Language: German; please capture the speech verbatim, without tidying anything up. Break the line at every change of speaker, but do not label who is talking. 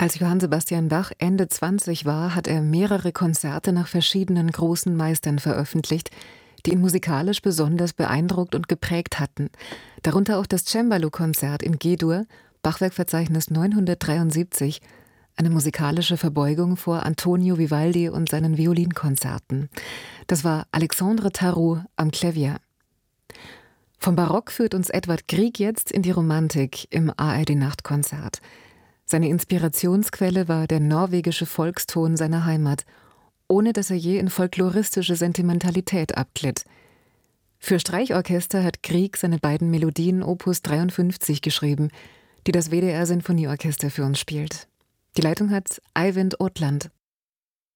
Als Johann Sebastian Bach Ende zwanzig war, hat er mehrere Konzerte nach verschiedenen großen Meistern veröffentlicht, die ihn musikalisch besonders beeindruckt und geprägt hatten. Darunter auch das Cembalo-Konzert in G-Dur, Bachwerkverzeichnis neunhundertdreiundsiebzig, eine musikalische Verbeugung vor Antonio Vivaldi und seinen Violinkonzerten. Das war Alexandre Tarot am Klavier. Vom Barock führt uns Edvard Grieg jetzt in die Romantik im A R D-Nachtkonzert. Seine Inspirationsquelle war der norwegische Volkston seiner Heimat, ohne dass er je in folkloristische Sentimentalität abglitt. Für Streichorchester hat Grieg seine beiden Melodien Opus dreiundfünfzig geschrieben, die das W D R Sinfonieorchester für uns spielt. Die Leitung hat Eivind Otland.